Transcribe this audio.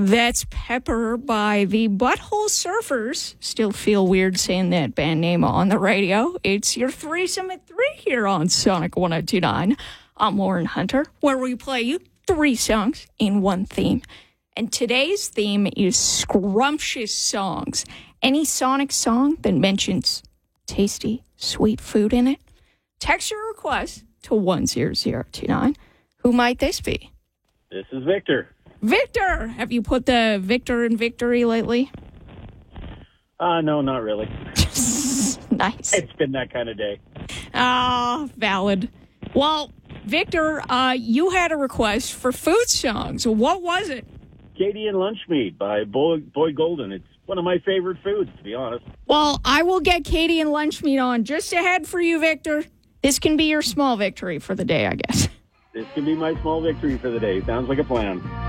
That's Pepper by the Butthole Surfers. Still feel weird saying that band name on the radio. It's your threesome at 3 here on Sonic 102.9. I'm Lauren Hunter, where we play you 3 songs in one theme. And today's theme is scrumptious songs. Any Sonic song that mentions tasty, sweet food in it? Text your request to 10029. Who might this be? This is Victor. Victor! Have you put the Victor in victory lately? No, not really. Nice. It's been that kind of day. Valid. Well, Victor, you had a request for food songs. What was it? Katie and Lunch Meat by Boy Golden. It's one of my favorite foods, to be honest. Well, I will get Katie and Lunch Meat on just ahead for you, Victor. This can be your small victory for the day, I guess. This can be my small victory for the day. Sounds like a plan.